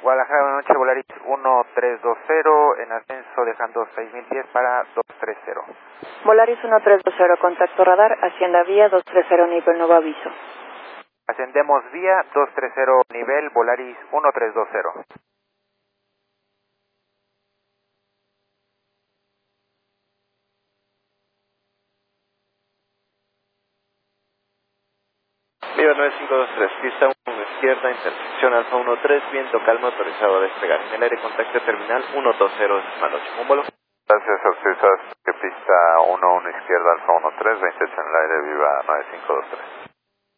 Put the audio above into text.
Guadalajara, buenas noches, Volaris 1320, en ascenso dejando 6010 para 230. Volaris 1320, contacto radar, Hacienda Vía 230, nivel nuevo aviso. Ascendemos vía 230, nivel Volaris 1320. Viva 9523, pista 1 izquierda, intersección Alfa 13, viento calma, autorizado a despegar. En el aire, contacto terminal 120, mal 8, un vuelo. Gracias, autorizado, pista 1 izquierda, Alfa 13, 28 en el aire, viva 9523.